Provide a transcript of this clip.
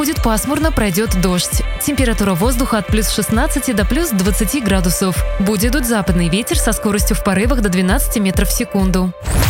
будет пасмурно, пройдет дождь. Температура воздуха от плюс 16 до плюс 20 градусов. Будет дуть западный ветер со скоростью в порывах до 12 метров в секунду.